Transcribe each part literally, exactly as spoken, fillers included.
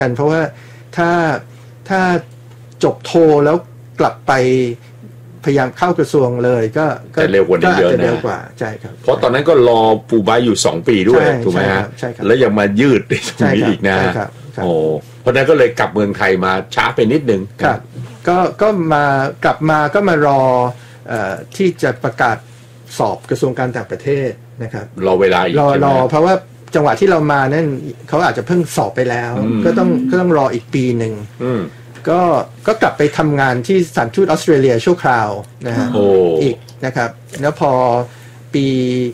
กันเพราะว่าถ้าถ้าจบโทแล้วกลับไปพยายามเข้ากระทรวงเลยก็จะเร็วกว่านี้เยอะนะเร็วกว่าใช่ครับเพราะตอนนั้นก็รอปูไบอยู่สองปีด้วยถูกไหมฮะแล้วยังมายืดในตรงนี้อีกนะโอ้เพราะนั้นก็เลยกลับเมืองไทยมาช้าไปนิดนึงครับก็ก็มากลับมาก็มารอที่จะประกาศสอบกระทรวงการต่างประเทศนะครับรอเวลาอีกรอรอเพราะว่าจังหวะที่เรามานั่นเขาอาจจะเพิ่งสอบไปแล้วก็ต้องก็ต้องรออีกปีหนึ่งก็ก็กลับไปทำงานที่สถานทูตออสเตรเลียชั่วคราวนะฮะอ, อีกนะครับแล้วพอปี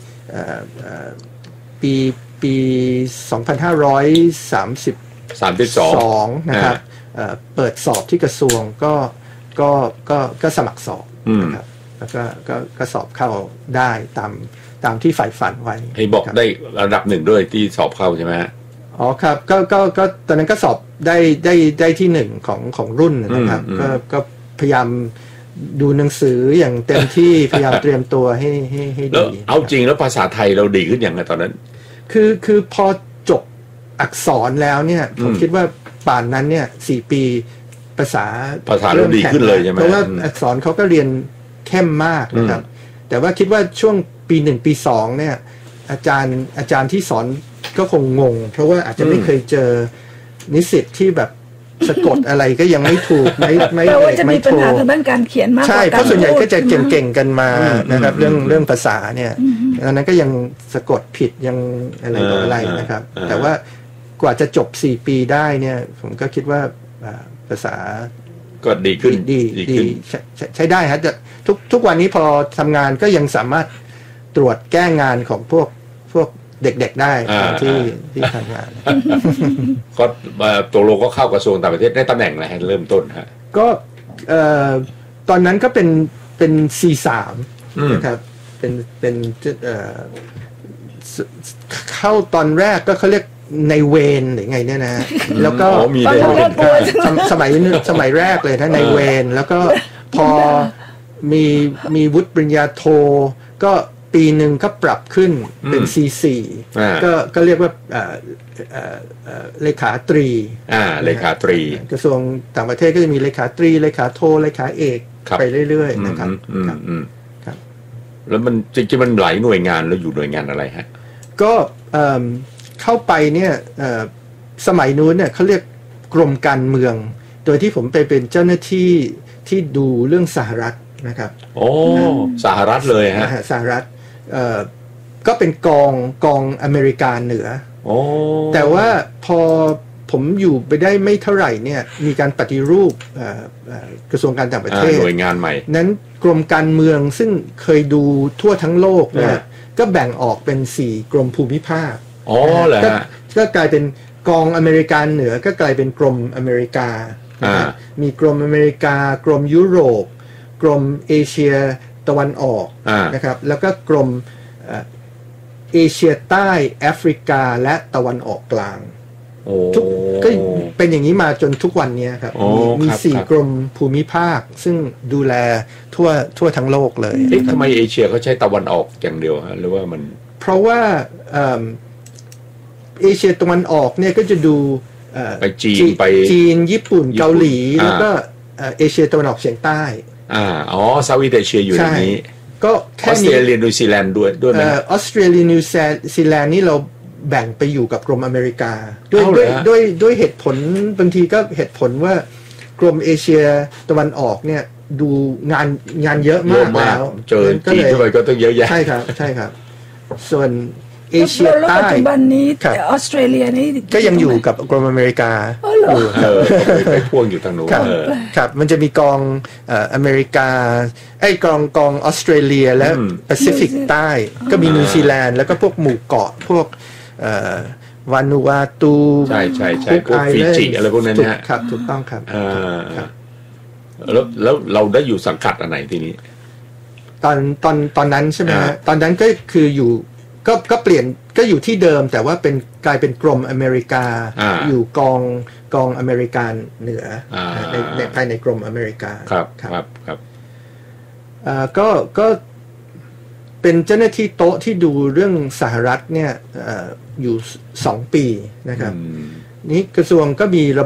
ปีปีสองพันห้าร้อยสามสิบสองนะครับเปิดสอบที่กระทรวงก็ก็ก็ก็สมัครสอบนะครับแล้วก็ก็ก็สอบเข้าได้ตามตามที่ใฝ่ฝันไว้ให้บอกได้ระดับหนึ่งด้วยที่สอบเข้าใช่ไหมอ๋อครับก็ก็ก็ตอนนั้นก็สอบได้ได้ได้ที่หนึ่งของของรุ่นนะครับก็ก็พยายามดูหนังสืออย่างเต็มที่พยายามเตรียมตัวให้ให้ให้ดีเอาจริงแล้วภาษาไทยเราดีขึ้นอย่างไรตอนนั้นคือคือพอจบอักษรแล้วเนี่ยผมคิดว่าป่านนั้นเนี่ยสี่ปีภาษาภาษาเราดีขึ้นเลยใช่ไหมเพราะว่าอักษรเขาก็เรียนเข้มมากนะครับแต่ว่าคิดว่าช่วงปีหนึ่งปีสองเนี่ยอาจารย์อาจารย์ที่สอนก็คงงงเพราะว่าอาจจะไม่เคยเจอนิสิตที่แบบสะกดอะไรก็ยังไม่ถูกไม่ไม่ไม่โทรทางด้านการเขียนมากใช่เพราะส่วนใหญ่ก็จะเก่งๆกันมานะครับเรื่องเรื่องภาษาเนี่ยตอนนั้นก็ยังสะกดผิดยังอะไรต่ออะไรนะครับแต่ว่ากว่าจะจบสี่ปีได้เนี่ยผมก็คิดว่าภาษาก็ดีขึ้นดีดีใช้ได้ฮะจะทุกทุกวันนี้พอทำงานก็ยังสามารถตรวจแก้งานของพวกพวกเด็กๆได้ที่ที่ทำงานก็ตัวโลก็เข้ากระทรวงต่างประเทศได้ตำแหน่งอะไรให้เริ่มต้นฮะก็ตอนนั้นก็เป็นเป็น ซี สาม นะครับเป็นเป็นเข้าตอนแรกก็เขาเรียกในเวนหรือไงเนี่ยนะแล้วก็สมัยสมัยแรกเลยนะในเวนแล้วก็พอมีมีวุฒิปริญญาโทก็ปีหนึ่งก็ปรับขึ้นเป็น ซี สี่ ก็ก็เรียกว่าเลขาตรีอ่าเลขาตรีกระทรวงต่างประเทศก็จะมีเลขาตรีเลขาโทเลขาเอกไปเรื่อยๆนะครับครับแล้วมันจริงๆมันหลายหน่วยงานแล้วอยู่หน่วยงานอะไรฮะก็เข้าไปเนี่ยสมัยนู้นเนี่ยเขาเรียกกรมการเมืองโดยที่ผมไปเป็นเจ้าหน้าที่ที่ดูเรื่องสหรัฐนะครับโอ้สหรัฐเลยฮะสหรัฐก็เป็นกองกองอเมริกาเหนือแต่ว่าพอผมอยู่ไปได้ไม่เท่าไหร่เนี่ยมีการปฏิรูปกระทรวงการต่างประเทศหน่วยงานใหม่นั้นกรมการเมืองซึ่งเคยดูทั่วทั้งโลกเนี่ยก็แบ่งออกเป็นสี่กรมภูมิภาคอ๋อเหรอก็กลายเป็นกองอเมริกาเหนือก็กลายเป็นกรมอเมริกามีกรมอเมริกากรมยุโรปกรมเอเชียตะวันออกนะครับแล้วก็กรมเอเชียใต้แอฟริกาและตะวันออกกลางทุกก็เป็นอย่างนี้มาจนทุกวันนี้ครับมีมีสี่กรมภูมิภาคซึ่งดูแลทั่วทั่วทั้งโลกเลยทำไมเอเชียเขาใช้ตะวันออกอย่างเดียวฮะหรือว่ามันเพราะว่าเอเชียตะวันออกเนี่ยก็จะดูไปจีนไปจีนญี่ปุ่นเกาหลีแล้วก็เอเชียตะวันออกเฉียงใต้อ่าอ๋อเซาท์อีสต์เอเชียอยู่ในนี้ก็แค่นี้ออสเตรเลียนิวซีแลนด์ด้วยด้วยไหมออสเตรเลียนิวซีแลนด์นี่เราแบ่งไปอยู่กับกรมอเมริกาด้วยด้วยด้วยด้วยเหตุผลบางทีก็เหตุผลว่ากรมเอเชียตะวันออกเนี่ยดูงานงานเยอะมากแล้วเจอจีนด้วยก็ต้องเยอะแยะใช่ครับใช่ครับส่วนเอเชียใต้ปัจจุบันนี้ออสเตรเลียนี่ก็ยังอยู่กับกรมอเมริกาอยู่ไปพ่วงอยู่ทางโน้นครับมันจะมีกองอเมริกาไอ้กองกองออสเตรเลียและแปซิฟิกใต้ก็มีนิวซีแลนด์แล้วก็พวกหมู่เกาะพวกวานูอาตูใช่ใช่ใช่พวกฟิจิอะไรพวกนั้นนะครับถูกต้องครับแล้วแล้วเราได้อยู่สังกัดอันไหนทีนี้ตอนตอนตอนนั้นใช่ไหมฮะตอนนั้นก็คืออยู่ก็ก็เปลี่ยนก็อยู่ที่เดิมแต่ว่าเป็นกลายเป็นกรมอเมริกาอยู่กองกองอเมริกันเหนือในในภายในกรมอเมริกาครับครับครับอ่าก็ก็เป็นเจ้าหน้าที่โต๊ะที่ดูเรื่องสหรัฐเนี่ยอยู่สองปีนะครับนี้กระทรวงก็มีระ